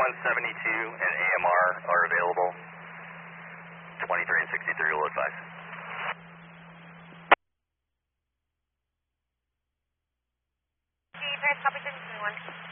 2172 and AMR are available. 23 and 63 will advise. Copy 21.